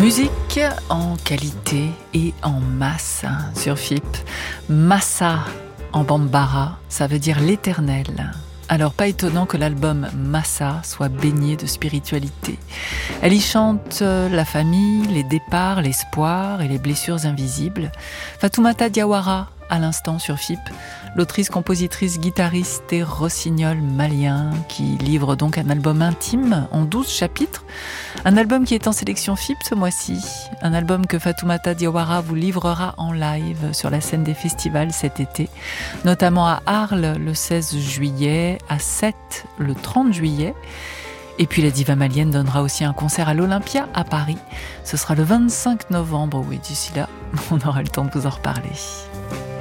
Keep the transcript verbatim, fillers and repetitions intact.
Musique en qualité et en masse sur F I P. Massa en bambara, ça veut dire l'éternel. Alors pas étonnant que l'album Massa soit baigné de spiritualité. Elle y chante la famille, les départs, l'espoir et les blessures invisibles. Fatoumata Diawara, à l'instant sur F I P, l'autrice, compositrice, guitariste et rossignol malien qui livre donc un album intime en douze chapitres. Un album qui est en sélection F I P ce mois-ci. Un album que Fatoumata Diawara vous livrera en live sur la scène des festivals cet été, notamment à Arles le seize juillet, à Sète le trente juillet. Et puis la diva malienne donnera aussi un concert à l'Olympia à Paris. Ce sera le vingt-cinq novembre. Oui, d'ici là, on aura le temps de vous en reparler.